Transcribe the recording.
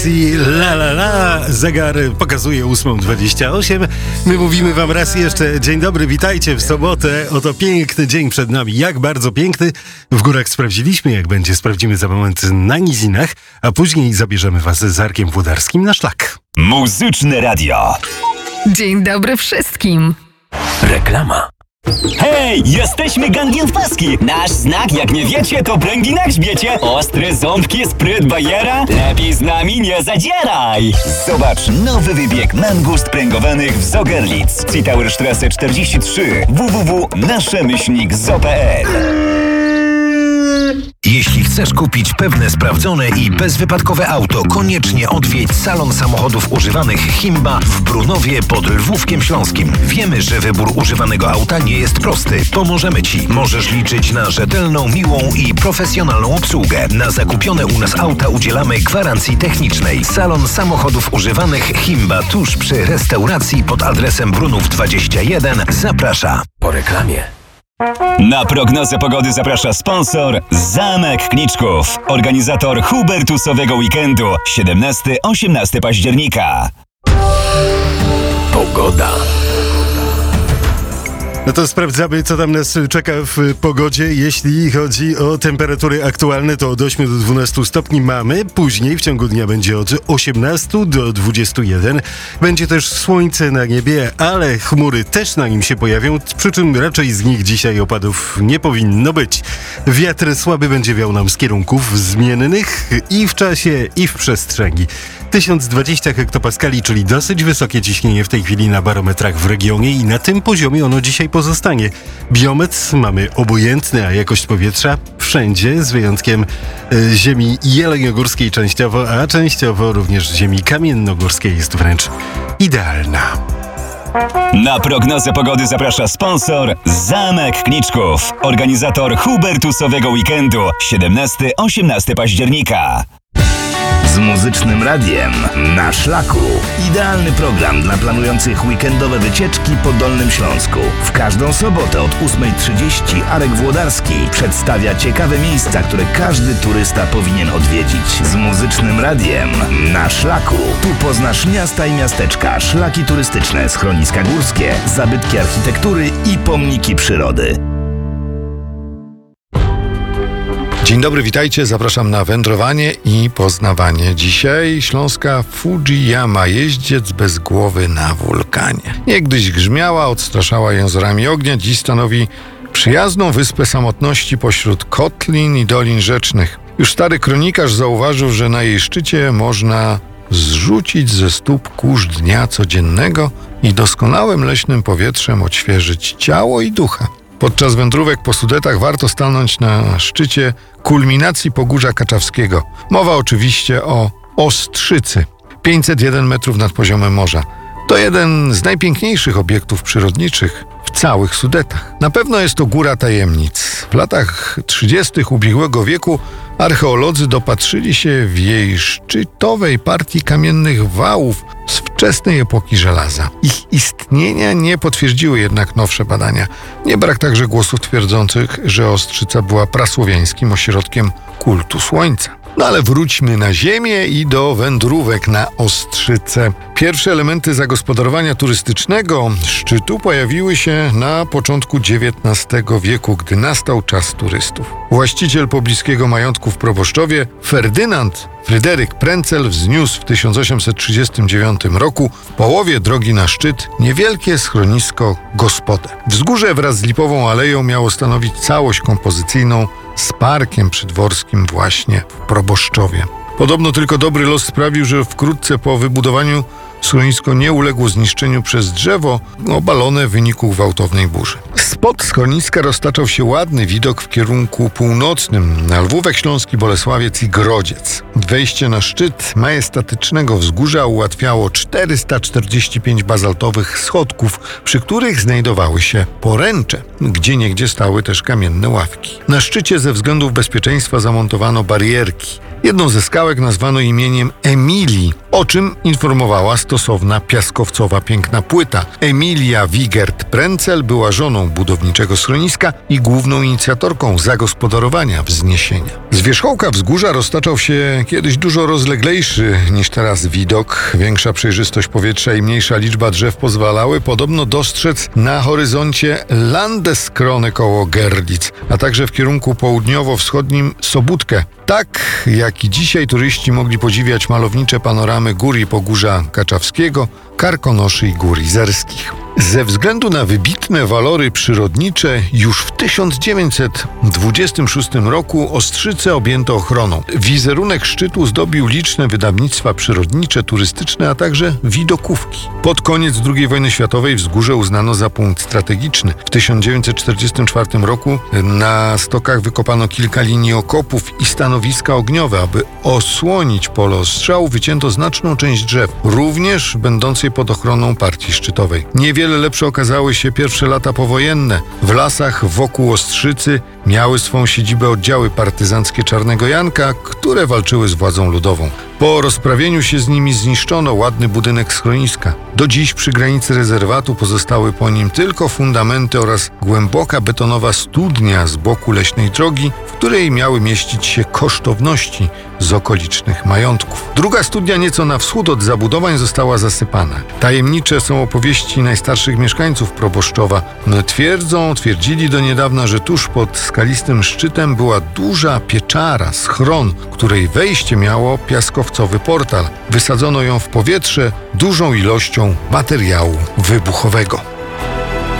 wersji La La La. Zegar pokazuje 8:28. My mówimy wam raz jeszcze dzień dobry, witajcie w sobotę. Oto piękny dzień przed nami. Jak bardzo piękny. W górach sprawdziliśmy, jak będzie. Sprawdzimy za moment na nizinach, a później zabierzemy was z Arkiem Włodarskim na szlak. Muzyczne radio. Dzień dobry wszystkim. Reklama. Hej, jesteśmy Gangiem w paski. Nasz znak, jak nie wiecie, to pręgi na grzbiecie. Ostre ząbki, spryt bajera. Lepiej z nami nie zadzieraj. Zobacz nowy wybieg mangust pręgowanych w Zogerlitz. Zietauerstrasse 43. www.nasze-zo.pl. Jeśli chcesz kupić pewne sprawdzone i bezwypadkowe auto, koniecznie odwiedź salon samochodów używanych Himba w Brunowie pod Lwówkiem Śląskim. Wiemy, że wybór używanego auta nie jest prosty. Pomożemy Ci. Możesz liczyć na rzetelną, miłą i profesjonalną obsługę. Na zakupione u nas auta udzielamy gwarancji technicznej. Salon samochodów używanych Himba tuż przy restauracji pod adresem Brunów 21 zaprasza. Po reklamie. Na prognozę pogody zaprasza sponsor Zamek Kniczków, organizator Hubertusowego weekendu 17-18 października. Pogoda. No to sprawdzamy, co tam nas czeka w pogodzie. Jeśli chodzi o temperatury aktualne, to od 8 do 12 stopni mamy. Później w ciągu dnia będzie od 18 do 21. Będzie też słońce na niebie, ale chmury też na nim się pojawią, przy czym raczej z nich dzisiaj opadów nie powinno być. Wiatr słaby będzie wiał nam z kierunków zmiennych i w czasie, i w przestrzeni. 1020 hektopaskali, czyli dosyć wysokie ciśnienie w tej chwili na barometrach w regionie i na tym poziomie ono dzisiaj pozostanie. Biometr mamy obojętny, a jakość powietrza wszędzie, z wyjątkiem ziemi jeleniogórskiej częściowo, a częściowo również ziemi kamiennogórskiej jest wręcz idealna. Na prognozę pogody zaprasza sponsor Zamek Kniczków, organizator Hubertusowego weekendu 17-18 października. Z Muzycznym Radiem na szlaku. Idealny program dla planujących weekendowe wycieczki po Dolnym Śląsku. W każdą sobotę od 8:30 Arek Włodarski przedstawia ciekawe miejsca, które każdy turysta powinien odwiedzić. Z Muzycznym Radiem na szlaku. Tu poznasz miasta i miasteczka, szlaki turystyczne, schroniska górskie, zabytki architektury i pomniki przyrody. Dzień dobry, witajcie. Zapraszam na wędrowanie i poznawanie. Dzisiaj śląska Fujiyama, jeździec bez głowy na wulkanie. Niegdyś grzmiała, odstraszała jęzorami ognia, dziś stanowi przyjazną wyspę samotności pośród kotlin i dolin rzecznych. Już stary kronikarz zauważył, że na jej szczycie można zrzucić ze stóp kurz dnia codziennego i doskonałym leśnym powietrzem odświeżyć ciało i ducha. Podczas wędrówek po Sudetach warto stanąć na szczycie kulminacji Pogórza Kaczawskiego. Mowa oczywiście o Ostrzycy, 501 metrów nad poziomem morza. To jeden z najpiękniejszych obiektów przyrodniczych w całych Sudetach. Na pewno jest to góra tajemnic. W latach 30. ubiegłego wieku archeolodzy dopatrzyli się w jej szczytowej partii kamiennych wałów z wczesnej epoki żelaza. Ich istnienia nie potwierdziły jednak nowsze badania. Nie brak także głosów twierdzących, że Ostrzyca była prasłowiańskim ośrodkiem kultu słońca. No ale wróćmy na ziemię i do wędrówek na Ostrzycę. Pierwsze elementy zagospodarowania turystycznego szczytu pojawiły się na początku XIX wieku, gdy nastał czas turystów. Właściciel pobliskiego majątku w Proboszczowie, Ferdynand Fryderyk Prencel, wzniósł w 1839 roku w połowie drogi na szczyt niewielkie schronisko Gospodę. Wzgórze wraz z Lipową Aleją miało stanowić całość kompozycyjną z parkiem przydworskim właśnie w Proboszczowie. Podobno tylko dobry los sprawił, że wkrótce po wybudowaniu schronisko nie uległo zniszczeniu przez drzewo obalone w wyniku gwałtownej burzy. Spod schroniska roztaczał się ładny widok w kierunku północnym na Lwówek Śląski, Bolesławiec i Grodziec. Wejście na szczyt majestatycznego wzgórza ułatwiało 445 bazaltowych schodków, przy których znajdowały się poręcze. Gdzieniegdzie stały też kamienne ławki. Na szczycie ze względów bezpieczeństwa zamontowano barierki. Jedną ze skałek nazwano imieniem Emilii. o czym informowała stosowna piaskowcowa piękna płyta. Emilia Wigert-Prencel była żoną budowniczego schroniska i główną inicjatorką zagospodarowania wzniesienia. Z wierzchołka wzgórza roztaczał się kiedyś dużo rozleglejszy niż teraz widok. Większa przejrzystość powietrza i mniejsza liczba drzew pozwalały podobno dostrzec na horyzoncie Landeskrone koło Görlitz, a także w kierunku południowo-wschodnim Sobótkę. Tak jak i dzisiaj turyści mogli podziwiać malownicze panoramy gór i Pogórza Kaczawskiego, Karkonoszy i Gór Izerskich. Ze względu na wybitne walory przyrodnicze już w 1926 roku Ostrzyce objęto ochroną. Wizerunek szczytu zdobił liczne wydawnictwa przyrodnicze, turystyczne, a także widokówki. Pod koniec II wojny światowej wzgórze uznano za punkt strategiczny. W 1944 roku na stokach wykopano kilka linii okopów i stanowiska ogniowe. Aby osłonić pole ostrzału, wycięto znaczną część drzew, również będącej pod ochroną partii szczytowej. Niewiele lepsze okazały się pierwsze lata powojenne. W lasach wokół Ostrzycy miały swą siedzibę oddziały partyzanckie Czarnego Janka, które walczyły z władzą ludową. Po rozprawieniu się z nimi zniszczono ładny budynek schroniska. Do dziś przy granicy rezerwatu pozostały po nim tylko fundamenty oraz głęboka betonowa studnia z boku leśnej drogi, w której miały mieścić się kosztowności z okolicznych majątków. Druga studnia nieco na wschód od zabudowań została zasypana. Tajemnicze są opowieści najstarszych mieszkańców proboszczowa. Twierdzili do niedawna, że tuż pod skalistym szczytem była duża pieczara, schron, której wejście miało piaskowcowy portal. Wysadzono ją w powietrze dużą ilością materiału wybuchowego.